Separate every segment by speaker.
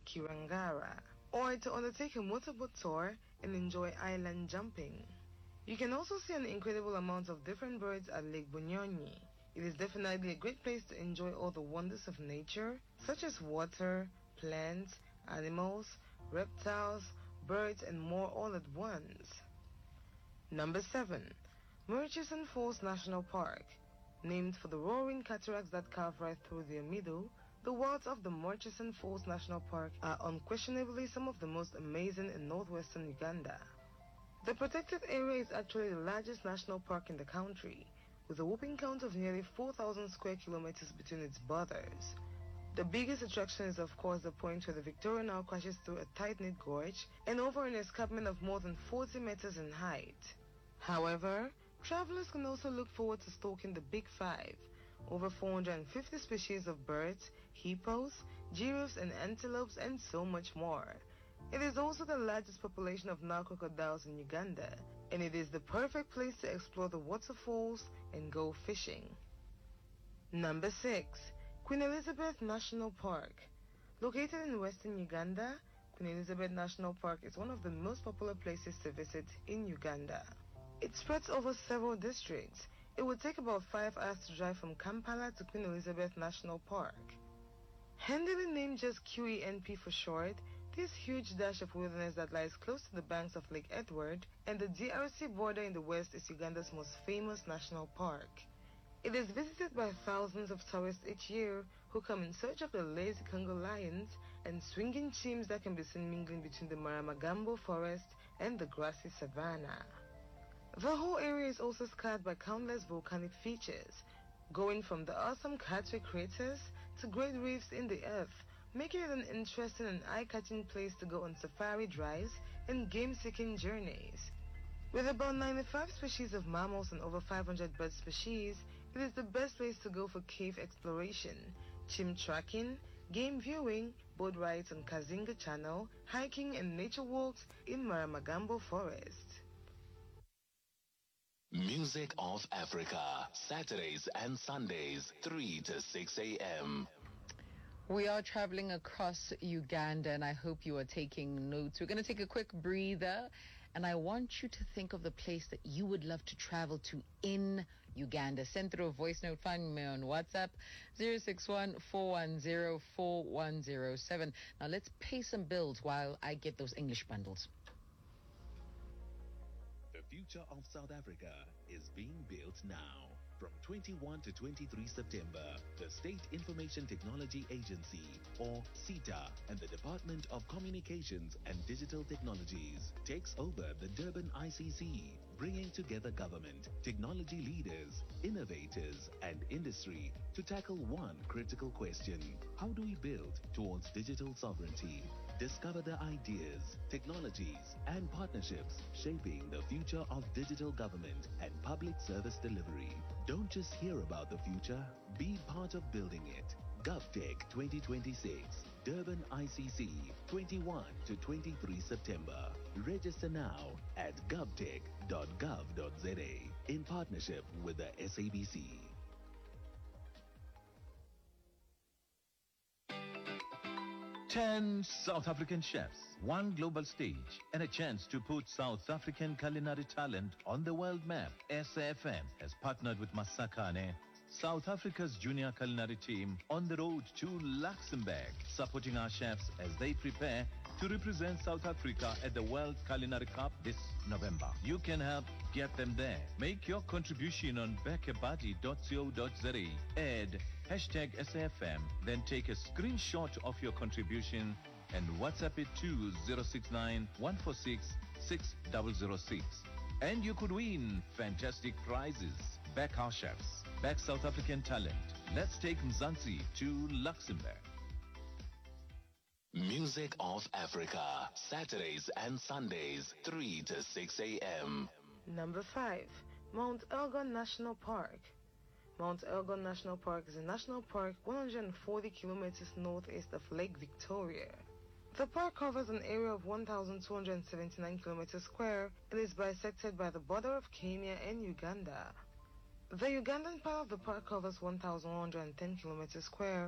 Speaker 1: Kirangara, or to undertake a motorboat tour and enjoy island jumping. You can also see an incredible amount of different birds at Lake Bunyonyi. It is definitely a great place to enjoy all the wonders of nature, such as water, plants, animals, reptiles, birds, and more all at once. Number 7. Murchison Falls National Park. Named for the roaring cataracts that carve right through their middle, the wilds of the Murchison Falls National Park are unquestionably some of the most amazing in northwestern Uganda. The protected area is actually the largest national park in the country, with a whopping count of nearly 4,000 square kilometers between its borders. The biggest attraction is of course the point where the Victoria now crashes through a tight-knit gorge and over an escarpment of more than 40 meters in height. However, travelers can also look forward to stalking the Big Five, over 450 species of birds, hippos, giraffes and antelopes, and so much more. It is also the largest population of Nile crocodiles in Uganda, and it is the perfect place to explore the waterfalls and go fishing. Number 6. Queen Elizabeth National Park. Located in western Uganda, Queen Elizabeth National Park is one of the most popular places to visit in Uganda. It spreads over several districts. It would take about 5 hours to drive from Kampala to Queen Elizabeth National Park. Handily named just QENP for short, this huge dash of wilderness that lies close to the banks of Lake Edward and the DRC border in the west is Uganda's most famous national park. It is visited by thousands of tourists each year who come in search of the lazy Congo lions and swinging chimps that can be seen mingling between the Maramagambo forest and the grassy savanna. The whole area is also scarred by countless volcanic features, going from the awesome Katwe craters to great reefs in the earth, making it an interesting and eye-catching place to go on safari drives and game-seeking journeys. With about 95 species of mammals and over 500 bird species, it is the best place to go for cave exploration, chimp tracking, game viewing, boat rides on Kazinga Channel, hiking and nature walks in Maramagambo Forest.
Speaker 2: Music of Africa, Saturdays and Sundays, 3 to 6 a.m.
Speaker 3: We are traveling across Uganda, and I hope you are taking notes. We're going to take a quick breather, and I want you to think of the place that you would love to travel to in Uganda. Send through a voice note. Find me on WhatsApp, 061-410-4107. Now let's pay some bills while I get those English bundles.
Speaker 4: The future of South Africa is being built now. From 21 to 23 September, the State Information Technology Agency, or SITA, and the Department of Communications and Digital Technologies takes over the Durban ICC, bringing together government, technology leaders, innovators, and industry to tackle one critical question. How do we build towards digital sovereignty? Discover the ideas, technologies, and partnerships shaping the future of digital government and public service delivery. Don't just hear about the future, be part of building it. GovTech 2026, Durban ICC, 21 to 23 September. Register now at govtech.gov.za in partnership with the SABC.
Speaker 5: 10 South African chefs, one global stage, and a chance to put South African culinary talent on the world map. SAFM has partnered with Masakane, South Africa's junior culinary team, on the road to Luxembourg, supporting our chefs as they prepare to represent South Africa at the World Culinary Cup this November. You can help get them there. Make your contribution on bekebuddy.co.za. Add hashtag SAFM, then take a screenshot of your contribution and WhatsApp it to 069 146 6006. And you could win fantastic prizes. Back our chefs, back South African talent. Let's take Mzansi to Luxembourg.
Speaker 2: Music of Africa, Saturdays and Sundays, 3 to 6 a.m.
Speaker 1: Number 5. Mount Elgon National Park. Mount Elgon National Park is a national park 140 kilometers northeast of Lake Victoria. The park covers an area of 1,279 kilometers square and is bisected by the border of Kenya and Uganda. The Ugandan part of the park covers 1,110 kilometers square,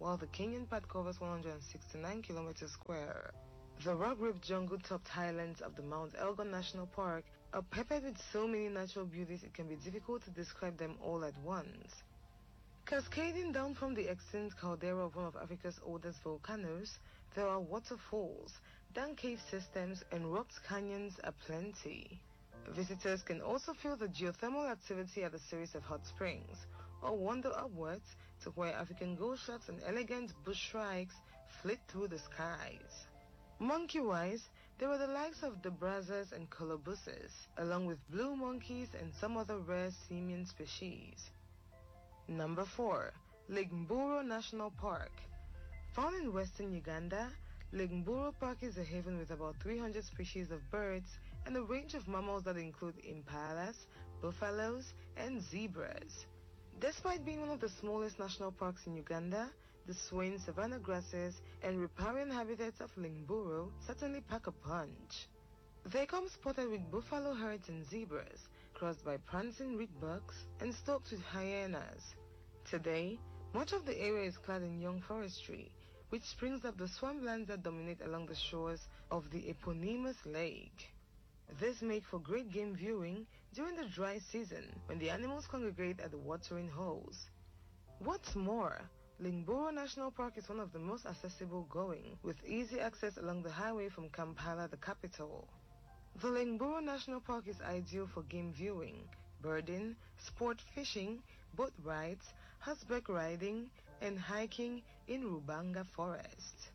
Speaker 1: while the Kenyan part covers 169 kilometers square. The rock-ribbed jungle-topped highlands of the Mount Elgon National Park are peppered with so many natural beauties it can be difficult to describe them all at once. Cascading down from the extinct caldera of one of Africa's oldest volcanoes, there are waterfalls, dank cave systems, and rocked canyons aplenty. Visitors can also feel the geothermal activity at a series of hot springs, or wander upwards to where African gold sharks and elegant bush shrikes flit through the skies. Monkey-wise, there are the likes of the brazos and colobuses, along with blue monkeys and some other rare simian species. Number 4. Lake Mburo National Park. Found in western Uganda, Lake Mburo Park is a haven with about 300 species of birds and a range of mammals that include impalas, buffaloes, and zebras. Despite being one of the smallest national parks in Uganda, the swaying savanna grasses and riparian habitats of Lake Mburo certainly pack a punch. They come spotted with buffalo herds and zebras, crossed by prancing reedbucks and stocked with hyenas. Today, much of the area is clad in young forestry, which springs up the swamplands that dominate along the shores of the eponymous lake. This makes for great game viewing during the dry season when the animals congregate at the watering holes. What's more, Lake Mburo National Park is one of the most accessible going, with easy access along the highway from Kampala, the capital. The Lake Mburo National Park is ideal for game viewing, birding, sport fishing, boat rides, horseback riding, and hiking in Rubanga Forest.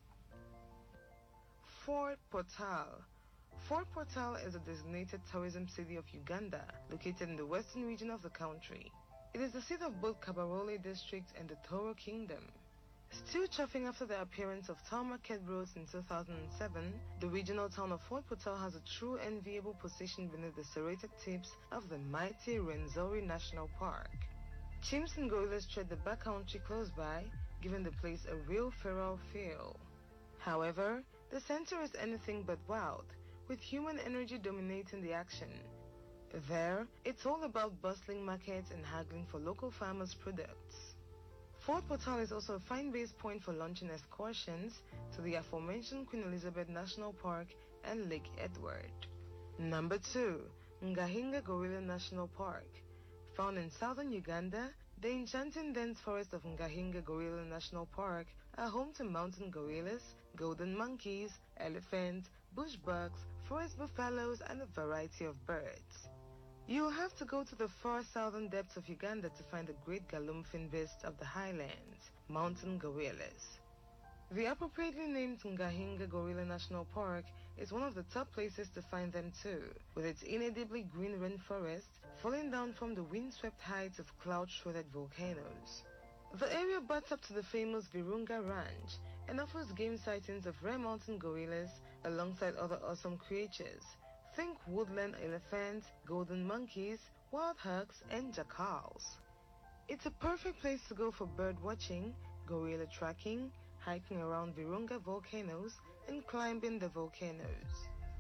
Speaker 1: Fort Portal. Fort Portal is a designated tourism city of Uganda, located in the western region of the country. It is the seat of both Kabarole District and the Toro Kingdom. Still chafing after the appearance of town market roads in 2007, the regional town of Fort Portal has a true enviable position beneath the serrated tips of the mighty Rwenzori National Park. Chimps and gorillas tread the backcountry close by, giving the place a real feral feel. However, the center is anything but wild, with human energy dominating the action. There, it's all about bustling markets and haggling for local farmers' products. Fort Portal is also a fine base point for launching excursions to the aforementioned Queen Elizabeth National Park and Lake Edward. Number 2. Ngahinga Gorilla National Park. Found in southern Uganda, the enchanting dense forests of Ngahinga Gorilla National Park are home to mountain gorillas, golden monkeys, elephants, bushbucks, forest buffaloes, and a variety of birds. You'll have to go to the far southern depths of Uganda to find the great galumphing beasts of the highlands, mountain gorillas. The appropriately named Ngahinga Gorilla National Park is one of the top places to find them too, with its inedibly green rainforest falling down from the windswept heights of cloud-shrouded volcanoes. The area butts up to the famous Virunga Ranch and offers game sightings of rare mountain gorillas alongside other awesome creatures. Think woodland elephants, golden monkeys, wild hogs, and jackals. It's a perfect place to go for bird watching, gorilla tracking, hiking around Virunga volcanoes, and climbing the volcanoes.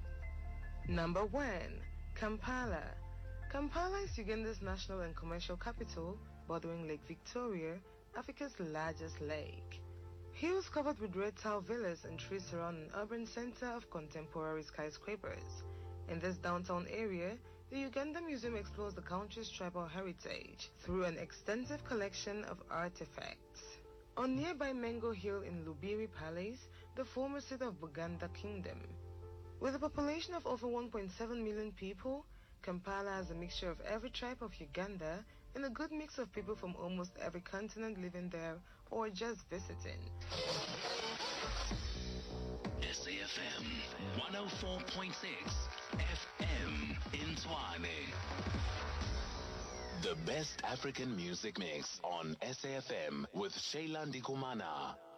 Speaker 1: Number 1. Kampala. Kampala is Uganda's national and commercial capital, bordering Lake Victoria, Africa's largest lake. Hills covered with red tile villas and trees surround an urban center of contemporary skyscrapers. In this downtown area, the Uganda Museum explores the country's tribal heritage through an extensive collection of artifacts. On nearby Mengo Hill in Lubiri Palace, the former seat of Buganda Kingdom. With a population of over 1.7 million people, Kampala has a mixture of every tribe of Uganda and a good mix of people from almost every continent living there or just visiting.
Speaker 2: SAFM 104.6 FM in Tshwane. The best African music mix on SAFM with Sheila Ndikumana.